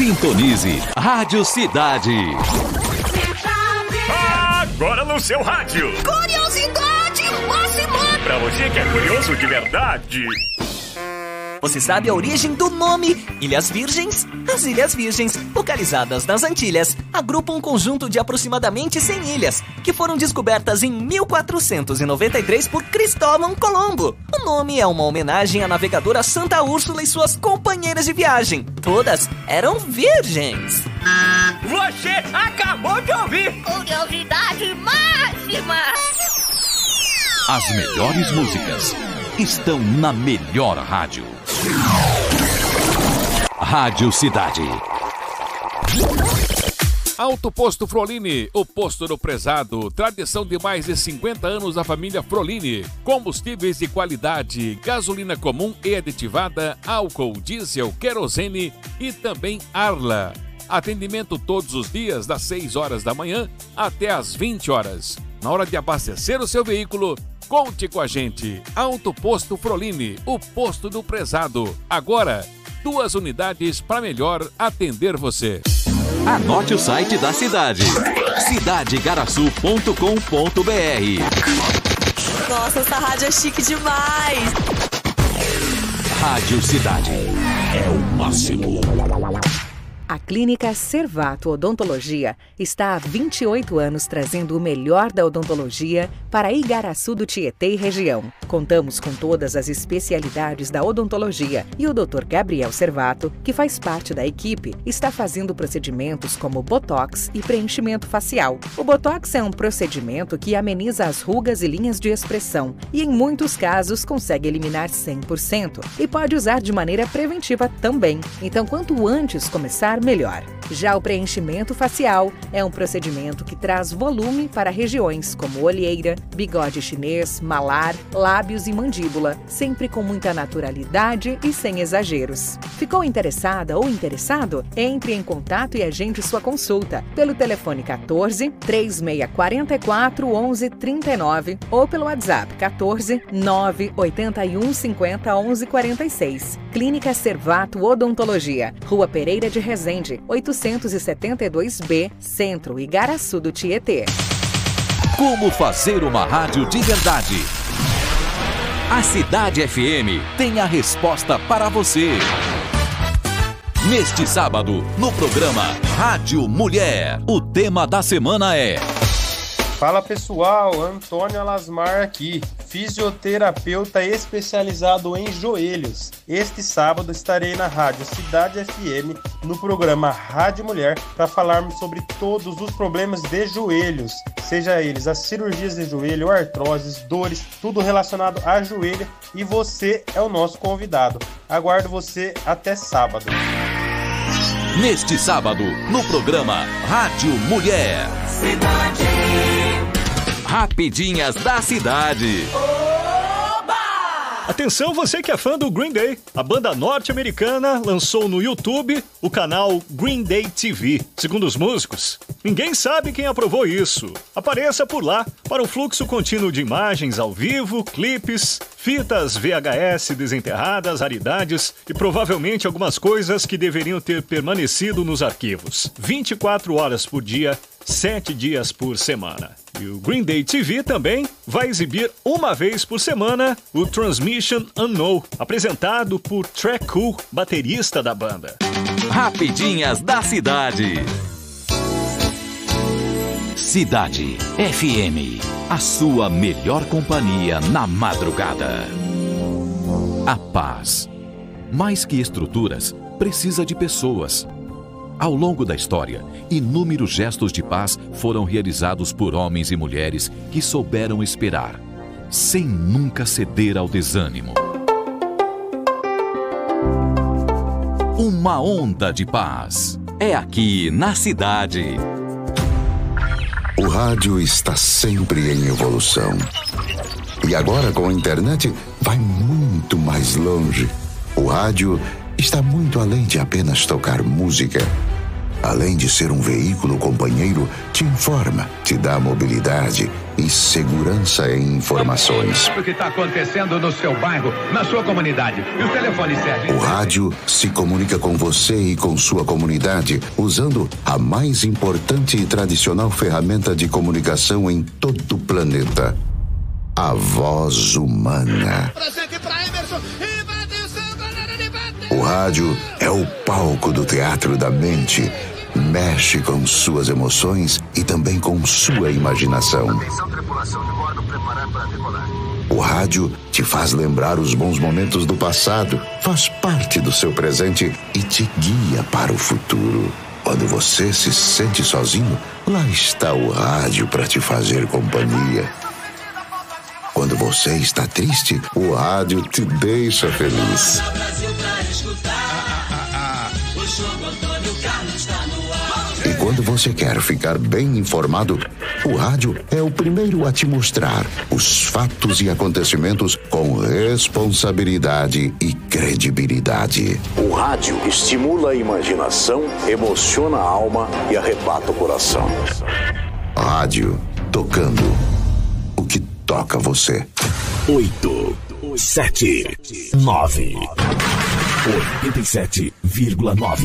Sintonize Rádio Cidade. Agora no seu rádio. Curiosidade máxima. Pra você que é curioso de verdade. Você sabe a origem do nome Ilhas Virgens? As Ilhas Virgens, localizadas nas Antilhas, agrupam um conjunto de aproximadamente 100 ilhas, que foram descobertas em 1493 por Cristóvão Colombo. O nome é uma homenagem à navegadora Santa Úrsula e suas companheiras de viagem. Todas eram virgens. Você acabou de ouvir Curiosidade máxima. As melhores músicas estão na melhor rádio. Rádio Cidade. Alto Posto Frolini, o posto do prezado. Tradição de mais de 50 anos da família Frolini. Combustíveis de qualidade, gasolina comum e aditivada, álcool, diesel, querosene e também Arla. Atendimento todos os dias das 6 horas da manhã até as 20 horas. Na hora de abastecer o seu veículo, conte com a gente. Alto Posto Frolini, o posto do prezado. Agora, 2 unidades para melhor atender você. Anote o site da cidade: cidadegaraçu.com.br. Nossa, essa rádio é chique demais. Rádio Cidade é o máximo. A Clínica Servato Odontologia está há 28 anos trazendo o melhor da odontologia para Igaraçu do Tietê e região. Contamos com todas as especialidades da odontologia e o Dr. Gabriel Servato, que faz parte da equipe, está fazendo procedimentos como botox e preenchimento facial. O botox é um procedimento que ameniza as rugas e linhas de expressão e, em muitos casos, consegue eliminar 100% e pode usar de maneira preventiva também. Então, quanto antes começar, melhor. Já o preenchimento facial é um procedimento que traz volume para regiões como olheira, bigode chinês, malar, lábios e mandíbula, sempre com muita naturalidade e sem exageros. Ficou interessada ou interessado? Entre em contato e agende sua consulta pelo telefone 14 3644 1139 ou pelo WhatsApp 14 981 50 1146. Clínica Servato Odontologia, Rua Pereira de Resende, 872B, Centro, Igaraçu do Tietê. Como fazer uma rádio de verdade? A Cidade FM tem a resposta para você. Neste sábado, no programa Rádio Mulher, o tema da semana é... Fala pessoal, Antônio Alasmar aqui, fisioterapeuta especializado em joelhos. Este sábado estarei na Rádio Cidade FM, no programa Rádio Mulher, para falarmos sobre todos os problemas de joelhos, seja eles as cirurgias de joelho, artroses, dores, tudo relacionado a joelho, e você é o nosso convidado. Aguardo você até sábado. Neste sábado, no programa Rádio Mulher. Cidade. Rapidinhas da cidade. Atenção você que é fã do Green Day. A banda norte-americana lançou no YouTube o canal Green Day TV. Segundo os músicos, ninguém sabe quem aprovou isso. Apareça por lá para um fluxo contínuo de imagens ao vivo, clipes, fitas VHS desenterradas, raridades e provavelmente algumas coisas que deveriam ter permanecido nos arquivos. 24 horas por dia, 7 dias por semana. E o Green Day TV também vai exibir uma vez por semana o Transmission Unknown, apresentado por Trek Cool, baterista da banda. Rapidinhas da cidade. Cidade FM, a sua melhor companhia na madrugada. A paz, mais que estruturas, precisa de pessoas. Ao longo da história, inúmeros gestos de paz foram realizados por homens e mulheres que souberam esperar, sem nunca ceder ao desânimo. Uma onda de paz é aqui na cidade. O rádio está sempre em evolução. E agora com a internet vai muito mais longe. O rádio está muito além de apenas tocar música. além de ser um veículo companheiro, te informa, te dá mobilidade e segurança em informações. O que está acontecendo no seu bairro, na sua comunidade. E o telefone serve. O rádio se comunica com você e com sua comunidade usando a mais importante e tradicional ferramenta de comunicação em todo o planeta: a voz humana. O rádio é o palco do teatro da mente. Mexe com suas emoções e também com sua imaginação. Atenção, tripulação de bordo, preparar para decolar. O rádio te faz lembrar os bons momentos do passado, faz parte do seu presente e te guia para o futuro. Quando você se sente sozinho, lá está o rádio para te fazer companhia. Quando você está triste, o rádio te deixa feliz. E quando você quer ficar bem informado, o rádio é o primeiro a te mostrar os fatos e acontecimentos com responsabilidade e credibilidade. O rádio estimula a imaginação, emociona a alma e arrebata o coração. Rádio, tocando o que toca você. 8, 7, 9, 87,9.